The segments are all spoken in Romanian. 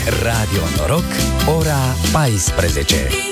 Radio Noroc, ora 14.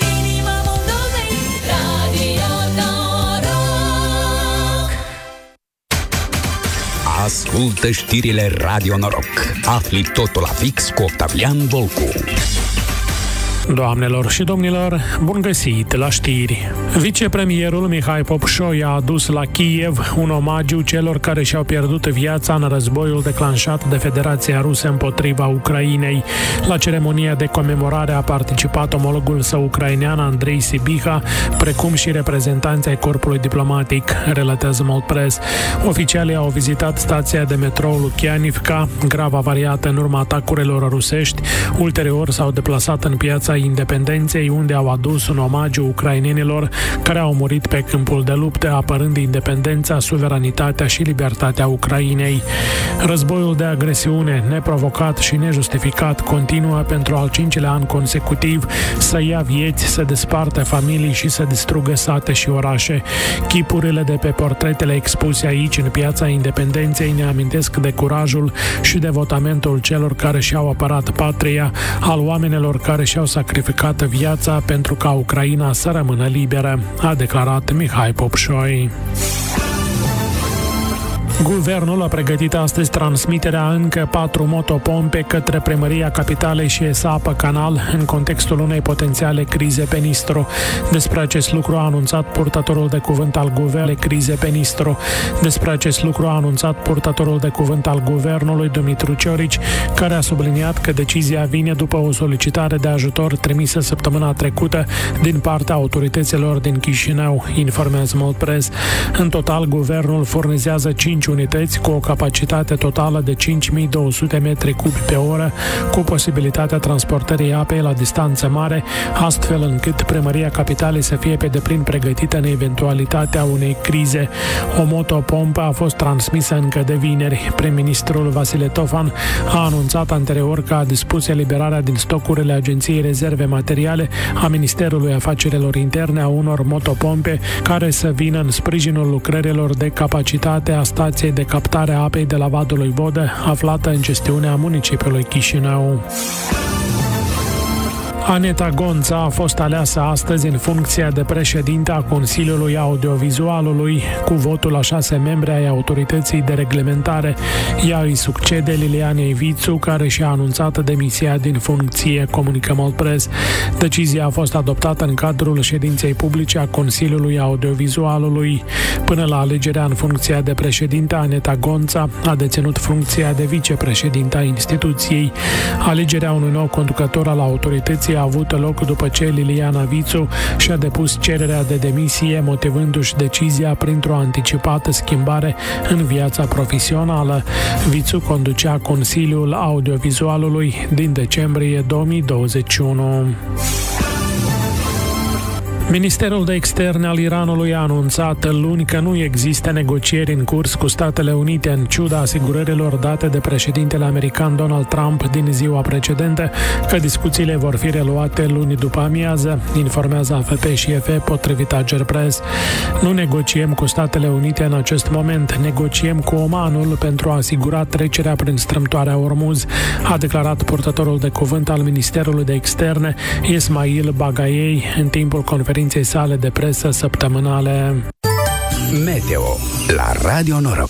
Ascultă știrile Radio Noroc. Afli totul la fix cu Octavian Volcu. Doamnelor și domnilor, bun găsit la știri. Vicepremierul Mihai Popșoi a adus la Kiev un omagiu celor care și-au pierdut viața în războiul declanșat de Federația Rusă împotriva Ucrainei. La ceremonia de comemorare a participat omologul său ucrainean Andrei Sibiha, precum și reprezentanții ai corpului diplomatic, relatează Molpress. Oficialii au vizitat stația de metrou Lukianivka, grav avariată în urma atacurilor rusești. Ulterior s-au deplasat în piața Independenței, unde au adus un omagiu ucrainenilor care au murit pe câmpul de lupte, apărând independența, suveranitatea și libertatea Ucrainei. Războiul de agresiune, neprovocat și nejustificat, continuă pentru al 5-lea an consecutiv să ia vieți, să desparte familii și să distrugă sate și orașe. Chipurile de pe portretele expuse aici, în piața Independenței, ne amintesc de curajul și devotamentul celor care și-au apărat patria, al oamenilor care și-au sacrificat viața pentru ca Ucraina să rămână liberă, a declarat Mihai Popșoi. Guvernul a pregătit astăzi transmiterea încă 4 motopompe către Primăria Capitalei și ESAPă Canal în contextul unei potențiale crize pe Nistru. Despre acest lucru a anunțat purtătorul de cuvânt al guvernului crize pe Nistru. Despre acest lucru a anunțat purtătorul de cuvânt al guvernului Dumitru Ciorici, care a subliniat că decizia vine după o solicitare de ajutor trimisă săptămâna trecută din partea autorităților din Chișinău, informează Molpress. În total, guvernul furnizează 5 unități cu o capacitate totală de 5200 metri cubi pe oră, cu posibilitatea transportării apei la distanță mare, astfel încât Primăria Capitalei să fie pe deplin pregătită în eventualitatea unei crize. O motopompă a fost transmisă încă de vineri. Prim-ministrul Vasile Tofan a anunțat anterior că a dispus eliberarea din stocurile Agenției Rezerve Materiale a Ministerului Afacerilor Interne a unor motopompe care să vină în sprijinul lucrărilor de capacitate a stației de captare a apei de la Vadul lui Vodă, aflată în gestiunea municipiului Chișinău. Aneta Gonța a fost aleasă astăzi în funcția de președinte a Consiliului Audiovizualului, cu votul la 6 membri ai autorității de reglementare. Ea îi succede Lilianei Vițu, care și-a anunțat demisia din funcție, comunică Molpress. Decizia a fost adoptată în cadrul ședinței publice a Consiliului Audiovizualului. Până la alegerea în funcția de președinte, Aneta Gonța a deținut funcția de vicepreședinte a instituției. Alegerea unui nou conducător al autorității a avut loc după ce Liliana Vițu și-a depus cererea de demisie, motivându-și decizia printr-o anticipată schimbare în viața profesională. Vițu conducea Consiliul Audiovizualului din decembrie 2021. Ministerul de Externe al Iranului a anunțat luni că nu există negocieri în curs cu Statele Unite, în ciuda asigurărilor date de președintele american Donald Trump din ziua precedentă că discuțiile vor fi reluate luni după amiază, informează AFP și EFE, potrivit Ager Press. Nu negociem cu Statele Unite în acest moment, negociem cu Omanul pentru a asigura trecerea prin strâmtoarea Ormuz, a declarat purtătorul de cuvânt al Ministerului de Externe, Ismail Bagayei, în timpul conferinței sale de presă săptămânale. Meteo la Radio Noroc.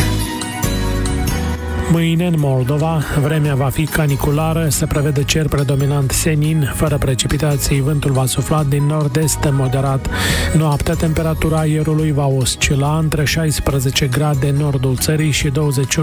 Mâine, în Moldova, vremea va fi caniculară, se prevede cer predominant senin, fără precipitații, vântul va sufla din nord-est moderat. Noaptea, temperatura aerului va oscila între 16 grade în nordul țării și 21